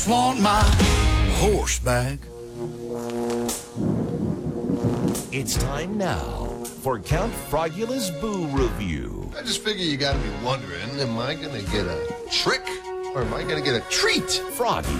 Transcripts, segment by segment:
just want my horse back. It's time now for Count Frogula's Boo Review. I just figure you gotta be wondering, am I gonna get a trick or am I gonna get a treat? Froggy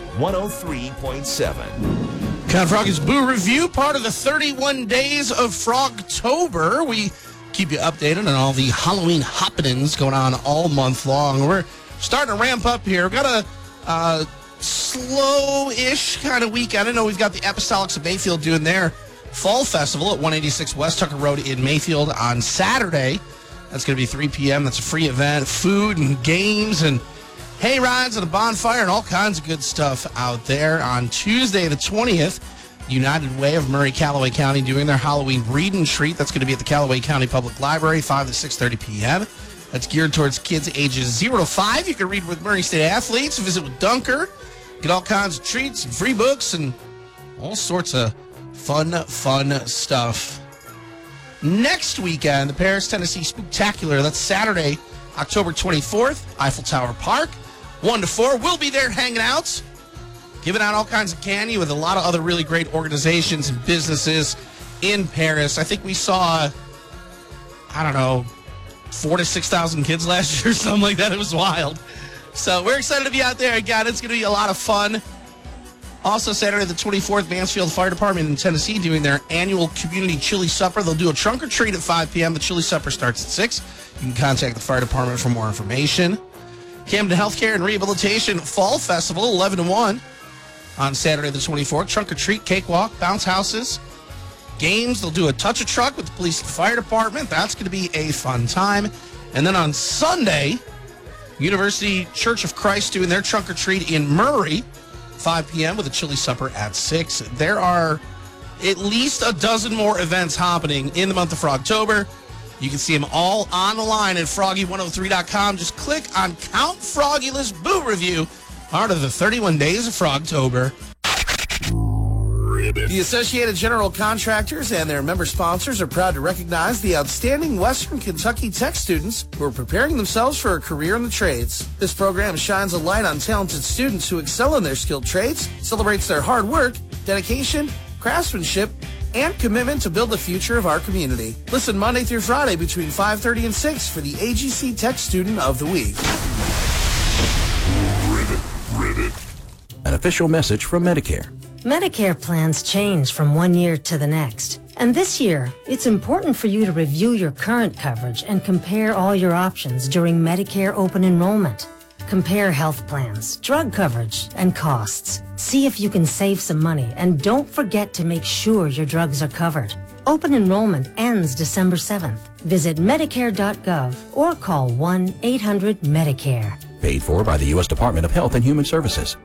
103.7. Count Froggy's Boo Review, part of the 31 Days of Frogtober. We keep you updated on all the Halloween happenings going on all month long. We're starting to ramp up here. We've got a slow-ish kind of weekend. I know we've got the Apostolics of Mayfield doing their Fall Festival at 186 West Tucker Road in Mayfield on Saturday. That's going to be 3 p.m. That's a free event. Food and games and hay rides and a bonfire and all kinds of good stuff out there. On Tuesday the 20th, United Way of Murray, Callaway County doing their Halloween Read and Treat. That's going to be at the Callaway County Public Library, 5 to 6:30 p.m. That's geared towards kids ages 0 to 5. You can read with Murray State athletes, visit with Dunker, get all kinds of treats and free books and all sorts of fun stuff. Next weekend, the Paris, Tennessee Spooktacular. That's Saturday, October 24th, Eiffel Tower Park, 1 to 4. We'll be there hanging out, giving out all kinds of candy with a lot of other really great organizations and businesses in Paris. I think we saw, 4,000 to 6,000 kids last year, something like that. It was wild. So we're excited to be out there again. It's going to be a lot of fun. Also, Saturday the 24th, Mansfield Fire Department in Tennessee doing their annual community chili supper. They'll do a trunk or treat at 5 p.m. The chili supper starts at 6. You can contact the fire department for more information. Camden Healthcare and Rehabilitation Fall Festival, 11 to 1 on Saturday the 24th. Trunk or treat, cakewalk, bounce houses, games. They'll do a touch a truck with the police and fire department. That's going to be a fun time. And then on Sunday, University Church of Christ doing their trunk or treat in Murray, 5 p.m. with a chili supper at 6. There are at least a dozen more events happening in the month of Frogtober. You can see them all on the line at froggy103.com. Just click on Count Frogula's Boo Review, part of the 31 Days of Frogtober. The Associated General Contractors and their member sponsors are proud to recognize the outstanding Western Kentucky Tech students who are preparing themselves for a career in the trades. This program shines a light on talented students who excel in their skilled trades, celebrates their hard work, dedication, craftsmanship, and commitment to build the future of our community. Listen Monday through Friday between 5:30 and 6 for the AGC Tech Student of the Week. Ribbit. An official message from Medicare. Medicare plans change from one year to the next. And this year, it's important for you to review your current coverage and compare all your options during Medicare open enrollment. Compare health plans, drug coverage, and costs. See if you can save some money, and don't forget to make sure your drugs are covered. Open enrollment ends December 7th. Visit Medicare.gov or call 1-800-MEDICARE. Paid for by the U.S. Department of Health and Human Services.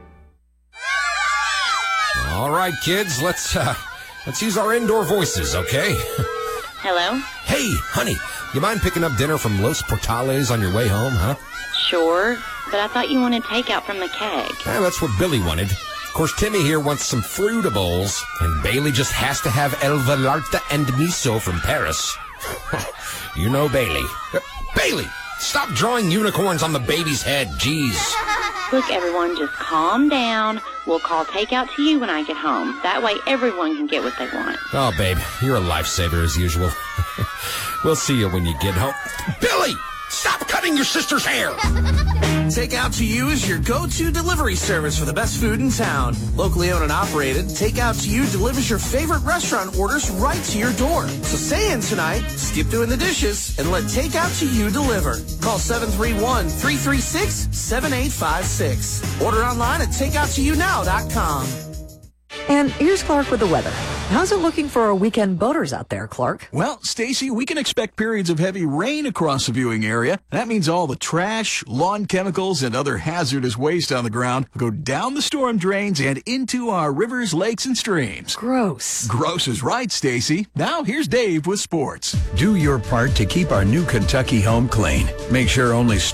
All right, kids, let's use our indoor voices, okay? Hello? Hey, honey, you mind picking up dinner from Los Portales on your way home, huh? Sure, but I thought you wanted takeout from the keg. Yeah, that's what Billy wanted. Of course, Timmy here wants some Fruitables, and Bailey just has to have El Velarta and Miso from Paris. You know Bailey. Bailey, stop drawing unicorns on the baby's head, jeez. Look, everyone, just calm down. We'll call takeout to you when I get home. That way everyone can get what they want. Oh, babe, you're a lifesaver as usual. We'll see you when you get home. Billy, stop cutting your sister's hair! Takeout to You is your go-to delivery service for the best food in town. Locally owned and operated, Takeout to You delivers your favorite restaurant orders right to your door. So stay in tonight, skip doing the dishes, and let Takeout to You deliver. Call 731-336-7856. Order online at takeouttoyounow.com. And here's Clark with the weather. How's it looking for our weekend boaters out there, Clark? Well, Stacy, we can expect periods of heavy rain across the viewing area. That means all the trash, lawn chemicals, and other hazardous waste on the ground will go down the storm drains and into our rivers, lakes, and streams. Gross. Gross is right, Stacy. Now here's Dave with sports. Do your part to keep our new Kentucky home clean. Make sure only